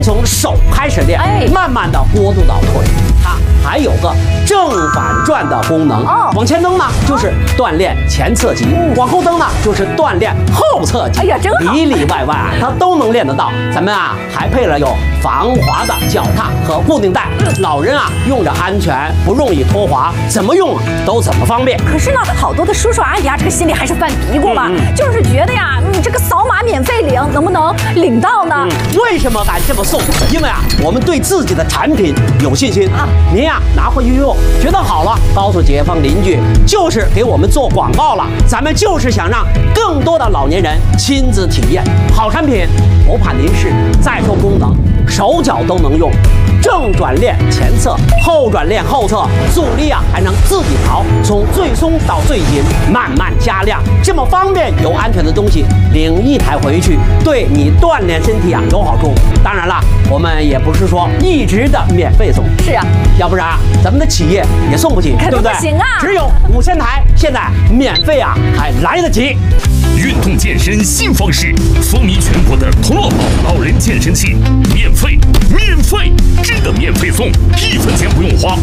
从手开始练，慢慢的过渡到腿。它还有个正反转的功能。往前蹬呢，就是锻炼前侧肌；往后蹬呢，就是锻炼后侧肌。哎呀，真好！里里外外它都能练得到。咱们啊，还配了有防滑的脚踏和固定带，老人啊用着安全，不容易脱滑，怎么用都怎么方便。 可是呢，好多的叔叔阿姨啊，这个心里还是犯嘀咕吧，就是觉得呀，你这个扫码免费领，能不能领到呢？ 为什么敢这么送？因为啊，我们对自己的产品有信心啊。您呀拿回去用，觉得好了，告诉街坊邻居，就是给我们做广告了。咱们就是想让更多的老年人亲自体验好产品，不怕您是再说功能，手脚都能用。正转练前侧，后转练后侧，阻力啊还能自己调，从最松到最紧，慢慢加量，这么方便又安全的东西，领一台回去，对你锻炼身体啊有好处。当然了，我们也不是说一直的免费送， 是啊， 要不然咱们的企业也送不起，对不对？ 不行啊， 只有5000台，现在免费啊还来得及。 运动健身新方式，风靡全国的童乐宝老人健身器，免费，真的免费送，1分钱不用花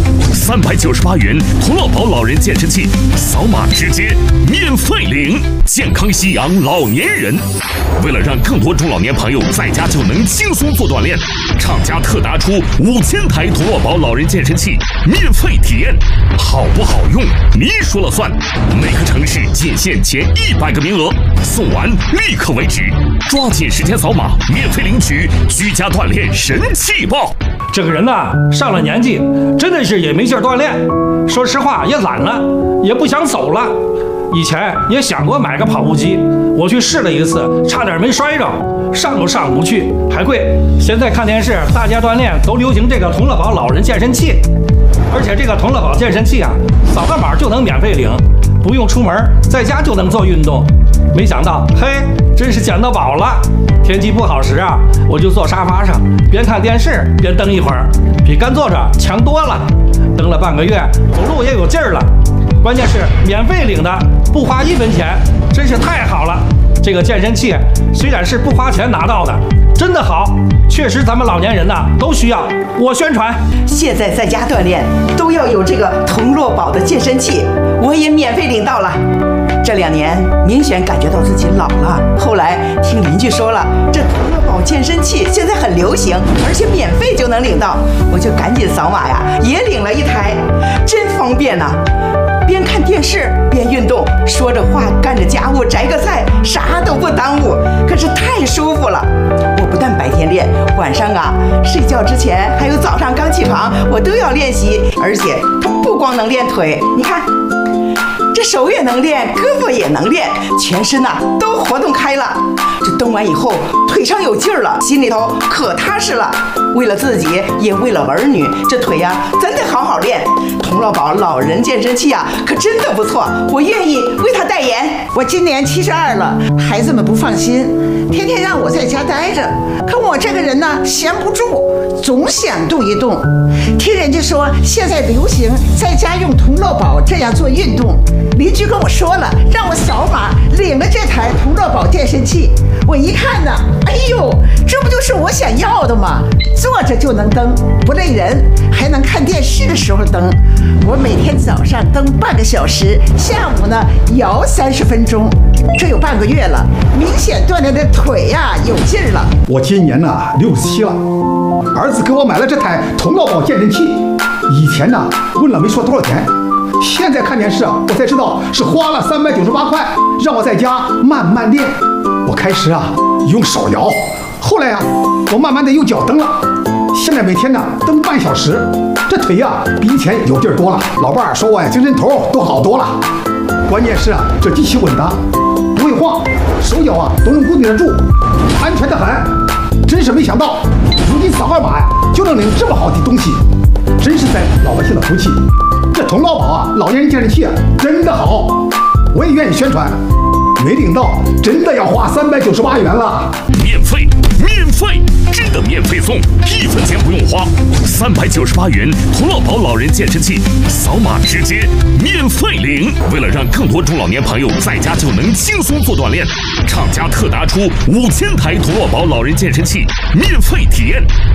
，398元童乐宝老人健身器，扫码直接免费领，健康夕阳老年人。为了让更多中老年朋友在家就能轻松做锻炼，厂家特拿出5000台童乐宝老人健身器免费体验，好不好用你说了算。每个城市仅限前100个名额，送完立刻为止，抓紧时间扫码免费领取居家锻炼神器报。 这个人呐，上了年纪，真的是也没劲儿锻炼，说实话也懒了，也不想走了。以前也想过买个跑步机，我去试了一次，差点没摔着，上都上不去，还贵。现在看电视，大家锻炼都流行这个童乐宝老人健身器，而且这个童乐宝健身器啊，扫个码就能免费领，不用出门，在家就能做运动。没想到，嘿，真是捡到宝了！天气不好时啊，我就坐沙发上，边看电视边蹬一会儿，比干坐着强多了。蹬了半个月，走路也有劲儿了。关键是免费领的，不花1分钱，真是太好了。这个健身器虽然是不花钱拿到的，真的好，确实咱们老年人呐都需要。我宣传， 现在在家锻炼都要有这个童乐宝的健身器，我也免费领到了。这2年明显感觉到自己老了，后来听邻居说了，这童乐宝健身器现在很流行，而且免费就能领到，我就赶紧扫码呀，也领了一台，真方便呐。边看电视边运动，说着话干着家务，摘个菜，啥都不耽误，可是太舒服了。我不但白天练，晚上啊睡觉之前还有早上刚起床，我都要练习。而且它不光能练腿，你看这手也能练，胳膊也能练，全身呐都活动开了。这蹬完以后腿上有劲儿了，心里头可踏实了。为了自己也为了儿女，这腿呀真得好好练。童乐宝老人健身器啊可真的不错，我愿意为他代言。 我今年72了，孩子们不放心，天天让我在家待着，可我这个人呢闲不住，总想动一动。听人家说现在流行在家用童乐宝这样做运动，邻居跟我说了，让我扫码领了这台童乐宝健身器。我一看呢，哎呦，这不就是我想要的吗？坐着就能蹬，不累人，还能看电视的时候蹬。我每天早上蹬半个小时，下午呢摇30分钟，这有半个月了，明显锻炼的腿呀有劲儿了。 我今年呢67了，儿子给我买了这台童乐宝健身器，以前呢问了没说多少钱，现在看电视啊，我才知道是花了398块，让我在家慢慢练。我开始啊用手摇，后来啊我慢慢的用脚蹬了，现在每天呢蹬半小时，这腿呀比以前有劲儿多了。老伴儿说我呀精神头都好多了。关键是啊这机器稳当，不会晃，手脚啊都能固定得住，安全得很。真是没想到，如今扫个码呀就能领这么好的东西，真是咱老百姓的福气。这童乐宝啊老年人健身器啊真的好，我也愿意宣传。没领到，真的要花398元了。 免费，真的免费送，1分钱不用花，398元童乐宝老人健身器，扫码直接免费领。为了让更多中老年朋友在家就能轻松做锻炼，厂家特拿出5000台童乐宝老人健身器免费体验，